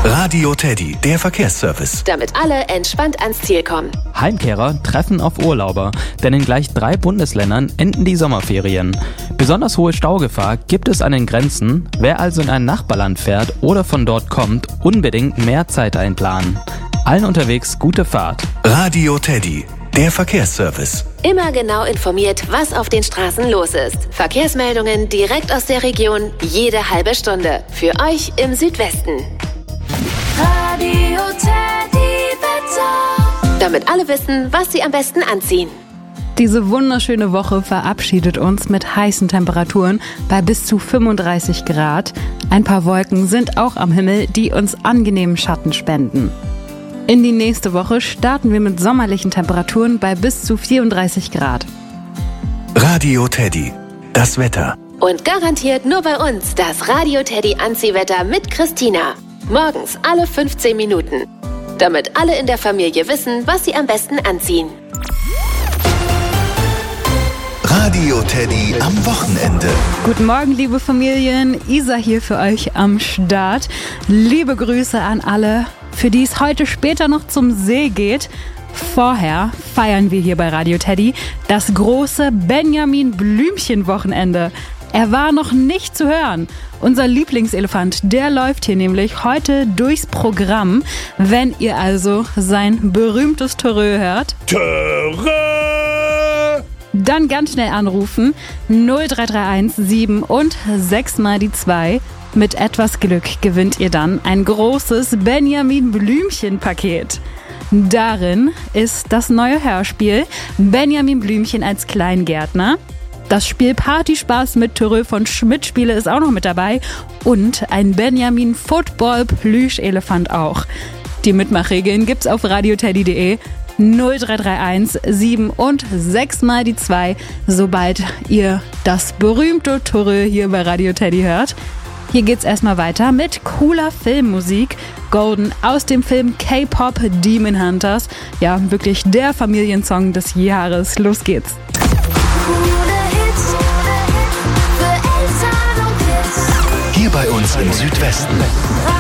Radio Teddy, der Verkehrsservice. Damit alle entspannt ans Ziel kommen. Heimkehrer treffen auf Urlauber, denn in gleich 3 Bundesländern enden die Sommerferien. Besonders hohe Staugefahr gibt es an den Grenzen. Wer also in ein Nachbarland fährt oder von dort kommt, unbedingt mehr Zeit einplanen. Allen unterwegs gute Fahrt. Radio Teddy, der Verkehrsservice. Immer genau informiert, was auf den Straßen los ist. Verkehrsmeldungen direkt aus der Region, jede halbe Stunde. Für euch im Südwesten. Radio Teddy Wetter. Damit alle wissen, was sie am besten anziehen. Diese wunderschöne Woche verabschiedet uns mit heißen Temperaturen bei bis zu 35 Grad. Ein paar Wolken sind auch am Himmel, die uns angenehmen Schatten spenden. In die nächste Woche starten wir mit sommerlichen Temperaturen bei bis zu 34 Grad. Radio Teddy, das Wetter. Und garantiert nur bei uns das Radio Teddy Anziehwetter mit Christina. Morgens alle 15 Minuten. Damit alle in der Familie wissen, was sie am besten anziehen. Radio Teddy am Wochenende. Guten Morgen, liebe Familien. Isa hier für euch am Start. Liebe Grüße an alle, für die es heute später noch zum See geht. Vorher feiern wir hier bei Radio Teddy das große Benjamin Blümchen-Wochenende. Er war noch nicht zu hören. Unser Lieblingselefant, der läuft hier nämlich heute durchs Programm. Wenn ihr also sein berühmtes Törö hört, dann ganz schnell anrufen. 0331 7 und 6 mal die 2. Mit etwas Glück gewinnt ihr dann ein großes Benjamin Blümchen-Paket. Darin ist das neue Hörspiel Benjamin Blümchen als Kleingärtner. Das Spiel Partyspaß mit Törö von Schmidt-Spiele ist auch noch mit dabei. Und ein Benjamin Football Plüschelefant auch. Die Mitmachregeln gibt's auf radioteddy.de. 0331 7 und 6 mal die 2, sobald ihr das berühmte Törö hier bei Radio Teddy hört. Hier geht's erstmal weiter mit cooler Filmmusik. Golden aus dem Film K-Pop Demon Hunters. Ja, wirklich der Familiensong des Jahres. Los geht's. Hier bei uns im Südwesten.